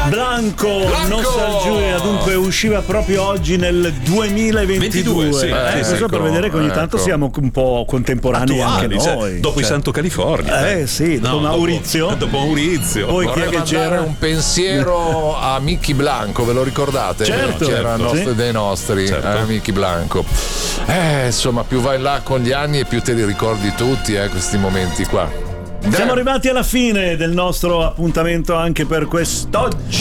Blanco. Nostalgia, dunque usciva proprio oggi nel 2022. Sì, questo per vedere che ogni tanto siamo un po' contemporanei attuali, anche noi. dopo i Santo California. Sì, dopo Maurizio. Dopo Maurizio. Poi chi è Vorrei che mandare c'era? un pensiero a Mickey Blanco, ve lo ricordate? Certo. C'era dei nostri, Mickey Blanco. Insomma, più vai là con gli anni e più te li ricordi tutti, questi momenti qua. Siamo arrivati alla fine del nostro appuntamento anche per quest'oggi.